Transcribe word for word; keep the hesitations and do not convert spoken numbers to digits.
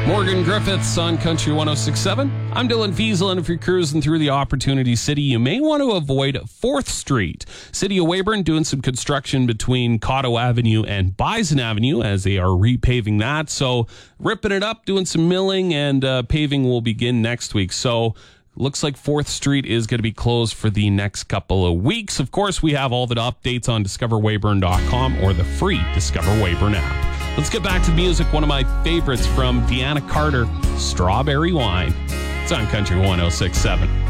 Morgan Griffiths on Country one oh six point seven. I'm Dylan Fiesel, and if you're cruising through the Opportunity City, you may want to avoid fourth Street. City of Weyburn doing some construction between Cotto Avenue and Bison Avenue as they are repaving that. So ripping it up, doing some milling, and uh, paving will begin next week. So looks like fourth Street is going to be closed for the next couple of weeks. Of course, we have all the updates on discover weyburn dot com or the free Discover Weyburn app. Let's get back to music. One of my favorites from Deanna Carter, Strawberry Wine. It's on Country one oh six point seven.